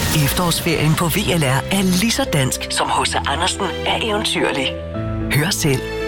Efterårsferien på VLR er lige så dansk, som H.C. Andersen er eventyrlig. Hør selv